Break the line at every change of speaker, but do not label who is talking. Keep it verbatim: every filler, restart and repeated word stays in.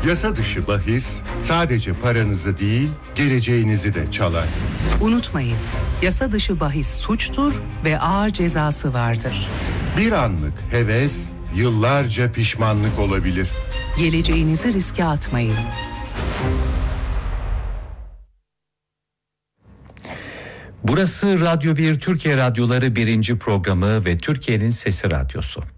Yasa dışı bahis sadece paranızı değil, geleceğinizi de çalar.
Unutmayın, yasa dışı bahis suçtur ve ağır cezası vardır.
Bir anlık heves, yıllarca pişmanlık olabilir.
Geleceğinizi riske atmayın.
Burası Radyo bir Türkiye Radyoları birinci programı ve Türkiye'nin Sesi Radyosu.